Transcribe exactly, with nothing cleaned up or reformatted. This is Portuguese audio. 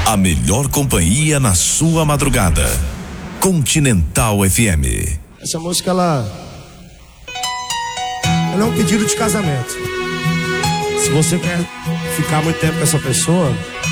A melhor companhia na sua madrugada. Continental F M. Essa música, ela, ela é um pedido de casamento. Se você quer ficar muito tempo com essa pessoa,